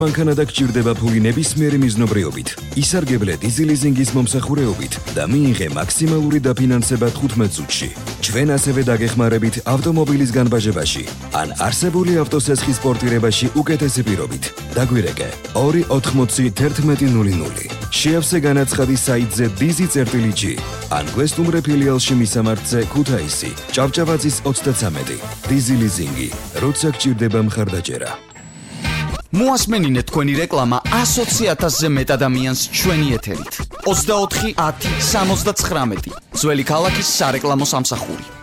მანქანა გჭირდება ფული ნებისმიერი მიზნობრიობით. ისარგებლე დიზი ლიზინგის მომსახურეობით და მიიღე მაქსიმალური დაფინანსება 15 წუთში. ჩვენ ასევე დაგეხმარებით ავტომობილის განბაჟებაში ან არსებული ავტოსესხის პორტირებაში უკეთესი პირობით. დაგვირეკე 2801100. შეავსე განაცხადი საიტზე dizi.g ან გვესტუმრე ფილიალში მისამართზე ქუთაისი, ჭავჭავაძის 33. დიზი ლიზინგი, როცა გჭირდება მხარდაჭერა. მოასმენინეთ თქვენი რეკლამა 120,000-ზე მეტ ადამიანს ჩვენი ეთერით. 24 10 79 ძველი ქალაქის სარეკლამო სამსახური.